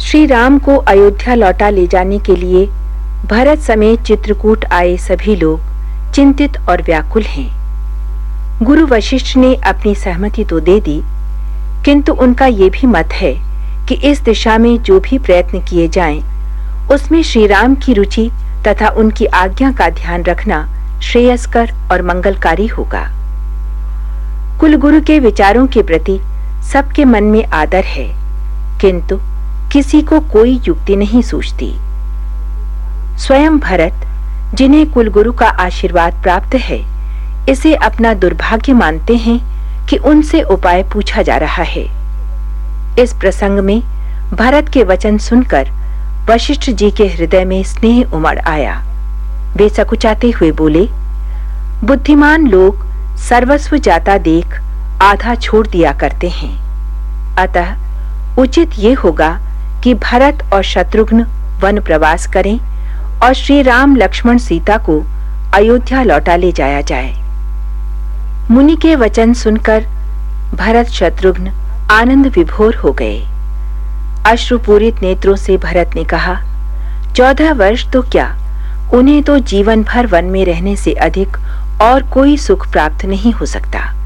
श्री राम को अयोध्या लौटा ले जाने के लिए भरत समेत चित्रकूट आए सभी लोग चिंतित और व्याकुल हैं। गुरु वशिष्ठ ने अपनी सहमति तो दे दी, किंतु उनका ये भी मत है कि इस दिशा में जो भी प्रयत्न किए जाएं, उसमें श्री राम की रुचि तथा उनकी आज्ञा का ध्यान रखना श्रेयस्कर और मंगलकारी होगा। कुलगुरु के विचारों के प्रति सबके मन में आदर है, किंतु किसी को कोई युक्ति नहीं सूझती। स्वयं भरत, जिन्हें कुलगुरु का आशीर्वाद प्राप्त है, इसे अपना दुर्भाग्य मानते हैं कि उनसे उपाय पूछा जा रहा है। इस प्रसंग में भरत के वचन सुनकर वशिष्ठ जी के हृदय में स्नेह उमड़ आया। वे सकुचाते हुए बोले, बुद्धिमान लोग सर्वस्व जाता देख आधा छोड़ दिया करते हैं, अतः उचित ये होगा कि भरत और शत्रुघ्न वन प्रवास करें और श्री राम लक्ष्मण सीता को अयोध्या लौटा ले जाया जाए। मुनि के वचन सुनकर भरत शत्रुघ्न आनंद विभोर हो गए। अश्रुपूरित नेत्रों से भरत ने कहा, 14 वर्ष तो क्या, उन्हें तो जीवन भर वन में रहने से अधिक और कोई सुख प्राप्त नहीं हो सकता।